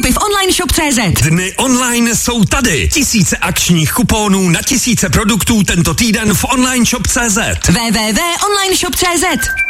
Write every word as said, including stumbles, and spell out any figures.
nákupy v online shop tečka cé zet. Dny online jsou tady. Tisíce akčních kuponů na tisíce produktů tento týden v online shop tečka cé zet. w w w tečka online shop tečka cé zet.